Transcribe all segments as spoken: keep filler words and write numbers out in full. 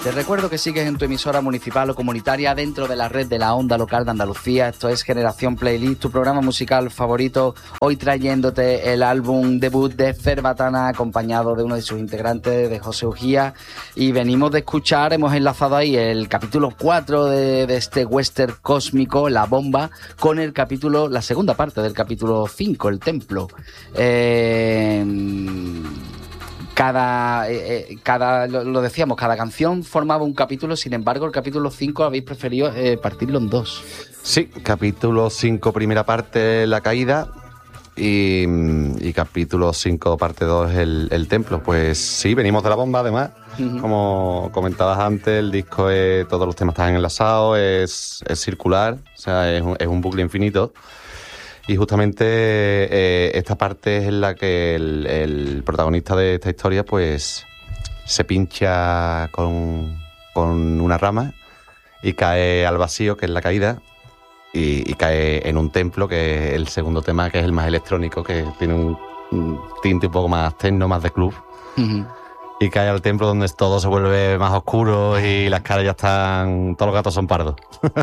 Te recuerdo que sigues en tu emisora municipal o comunitaria dentro de la red de la onda local de Andalucía. Esto es Generación Playlist, tu programa musical favorito. Hoy trayéndote el álbum debut de Cerbatana, acompañado de uno de sus integrantes, de José Ujía. Y venimos de escuchar, hemos enlazado ahí el capítulo cuatro de, de este western cósmico, La Bomba, con el capítulo, la segunda parte del capítulo cinco, El Templo. Eh... Cada, eh, cada lo, lo decíamos, cada canción formaba un capítulo, sin embargo, el capítulo cinco habéis preferido eh, partirlo en dos. Sí, capítulo cinco, primera parte, La Caída, y, y capítulo cinco, parte dos, el, el Templo. Pues sí, venimos de La Bomba, además. Uh-huh. Como comentabas antes, el disco, es, todos los temas están enlazados, es, es circular, o sea, es un, es un bucle infinito. Y justamente eh, esta parte es en la que el, el protagonista de esta historia pues se pincha con, con una rama y cae al vacío, que es La Caída, y, y cae en un templo, que es el segundo tema, que es el más electrónico, que tiene un, un tinte un poco más techno, más de club. Uh-huh. Y cae al templo donde todo se vuelve más oscuro y las caras ya están... Todos los gatos son pardos.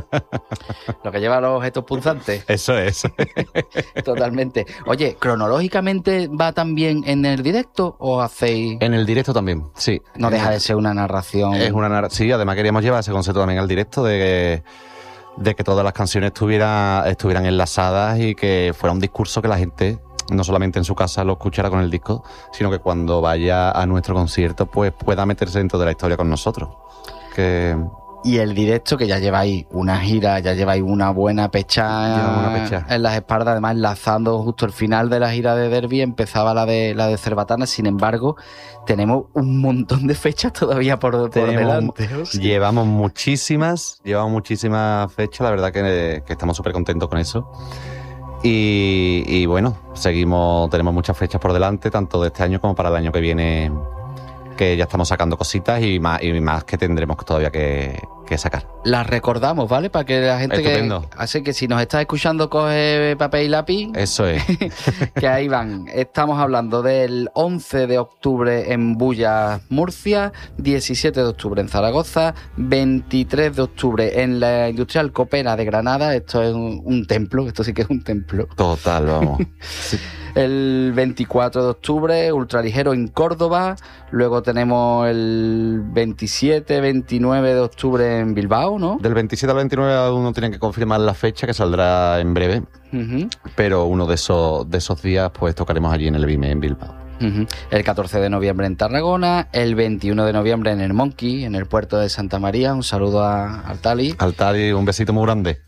Lo que lleva los objetos punzantes. Eso es. Totalmente. Oye, ¿cronológicamente va también en el directo o hacéis...? En el directo también, sí. No deja de ser una narración... Es una narración... Sí, además queríamos llevar ese concepto también al directo de que, de que todas las canciones estuviera, estuvieran enlazadas y que fuera un discurso que la gente... no solamente en su casa lo escuchara con el disco, sino que cuando vaya a nuestro concierto pues pueda meterse dentro de la historia con nosotros. Que... Y el directo, que ya lleváis una gira, ya lleváis una buena pecha, una pecha en las espaldas, además enlazando justo el final de la gira de Derby, empezaba la de la de Cerbatana. Sin embargo, tenemos un montón de fechas todavía por, por delante. ¿No? Llevamos muchísimas, llevamos muchísimas fechas, la verdad que, que estamos súper contentos con eso. Y, y bueno, seguimos, tenemos muchas fechas por delante, tanto de este año como para el año que viene, que ya estamos sacando cositas y más, y más que tendremos todavía que, que sacar. Las recordamos, ¿vale? Para que la gente Estupendo. que... Así que si nos está escuchando, coge papel y lápiz. Eso es. Que ahí van. Estamos hablando del once de octubre en Bullas, Murcia, diecisiete de octubre en Zaragoza, veintitrés de octubre en la Industrial Copera de Granada. Esto es un, un templo, esto sí que es un templo. Total, vamos. Sí. El veinticuatro de octubre, Ultraligero en Córdoba. Luego tenemos el veintisiete, veintinueve de octubre en Bilbao, ¿no? Del veintisiete al veintinueve aún no tienen que confirmar la fecha, que saldrá en breve. Uh-huh. Pero uno de esos, de esos días pues tocaremos allí en el Vime, en Bilbao. Uh-huh. El catorce de noviembre en Tarragona, el veintiuno de noviembre en el Monkey, en el puerto de Santa María. Un saludo a Altali. Altali, un besito muy grande.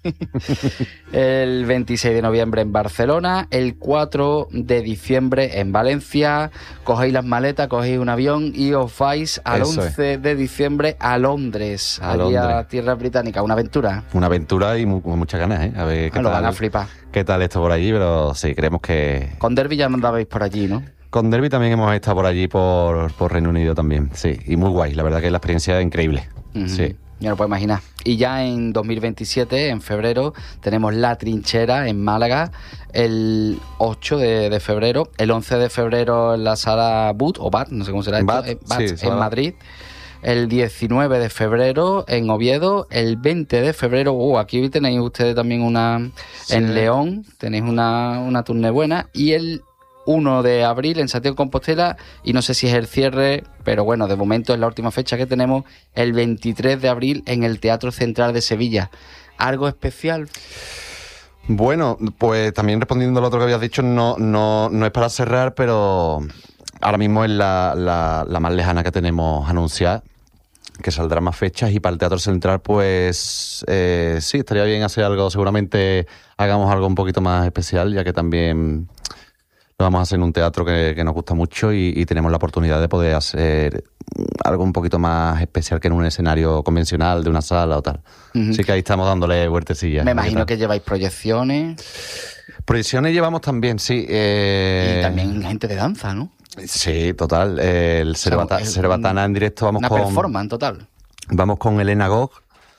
El veintiséis de noviembre en Barcelona, el cuatro de diciembre en Valencia. Cogéis las maletas, cogéis un avión y os vais al Eso once es. de diciembre a Londres, a allí Londres. a tierras británicas. Una aventura. Una aventura y mu- con muchas ganas, ¿eh? A ver qué ah, lo tal. Van a flipar. Qué tal esto por allí, pero sí, creemos que... Con Derby ya no andabais por allí, ¿no? Con Derby también hemos estado por allí, por, por Reino Unido también, sí. Y muy guay, la verdad que la experiencia es increíble, uh-huh. Sí. Ya lo puedo imaginar. Y ya en dos mil veintisiete, en febrero, tenemos La Trinchera en Málaga, el ocho de, de febrero, el once de febrero en la sala B U T, o B A T, no sé cómo será esto, Bat, eh, Bat sí, en Madrid, el diecinueve de febrero en Oviedo, el veinte de febrero, uh, aquí tenéis ustedes también una, sí. En León, tenéis una, una tournée buena, y el uno de abril en Santiago de Compostela, y no sé si es el cierre, pero bueno, de momento es la última fecha que tenemos, el veintitrés de abril en el Teatro Central de Sevilla. ¿Algo especial? Bueno, pues también respondiendo a lo otro que habías dicho, no, no, no es para cerrar, pero ahora mismo es la, la, la más lejana que tenemos anunciada, que saldrán más fechas, y para el Teatro Central pues eh, sí, estaría bien hacer algo, seguramente hagamos algo un poquito más especial, ya que también... lo vamos a hacer en un teatro que, que nos gusta mucho y, y tenemos la oportunidad de poder hacer algo un poquito más especial que en un escenario convencional de una sala o tal. Uh-huh. Así que ahí estamos dándole vueltecillas. Me imagino que lleváis proyecciones. Proyecciones llevamos también, sí. Eh... Y también gente de danza, ¿no? Sí, total. Eh, el Cerbata, o sea, Cerbatana en directo vamos una con... Una performance total. Vamos con Elena Gog,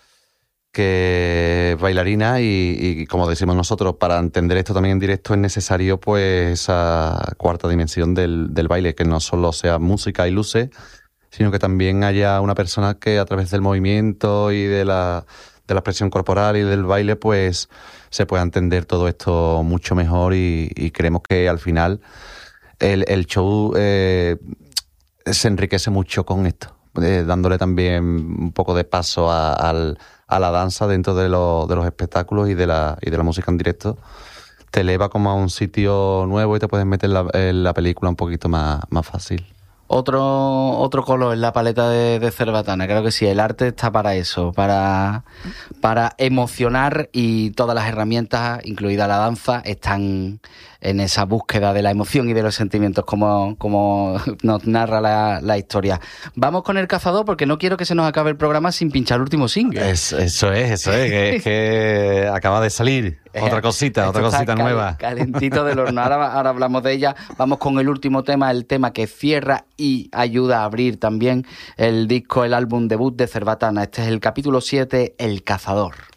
que es bailarina y, y como decimos nosotros, para entender esto también en directo es necesario pues esa cuarta dimensión del, del baile, que no solo sea música y luces, sino que también haya una persona que a través del movimiento y de la, de la expresión corporal y del baile, pues se pueda entender todo esto mucho mejor y, y creemos que al final el, el show eh, se enriquece mucho con esto, eh, dándole también un poco de paso a, al, a la danza dentro de, lo, de los espectáculos y de, la, y de la música en directo. Te eleva como a un sitio nuevo y te puedes meter en la, en la película un poquito más, más fácil. Otro, otro color en la paleta de, de Cerbatana. Creo que sí, el arte está para eso, para, para emocionar, y todas las herramientas, incluida la danza, están en esa búsqueda de la emoción y de los sentimientos, como, como nos narra la, la historia. Vamos con El Cazador, porque no quiero que se nos acabe el programa sin pinchar el último single. Es, eso es, eso es, que, es que acaba de salir otra cosita, otra cosita cal, nueva. Calentito del horno. Ahora, ahora hablamos de ella. Vamos con el último tema, el tema que cierra y ayuda a abrir también el disco, el álbum debut de Cerbatana. Este es el capítulo siete, El Cazador.